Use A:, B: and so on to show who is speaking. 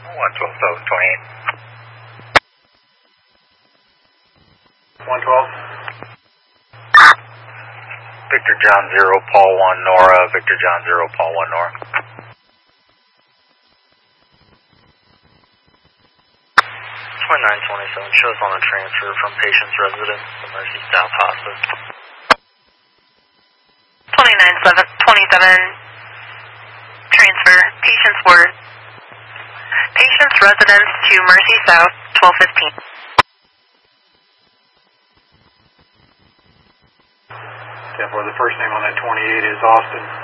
A: 112 South 28.
B: 112.
A: Victor John 0, Paul 1 Nora, Victor John 0, Paul 1 Nora.
C: 2927 shows on a transfer from patient's residence to Mercy South Hospice.
D: 2927 transfer, patient's ward. Patient's residence to Mercy South, 1215.
B: Therefore, the first name on that 28 is Austin.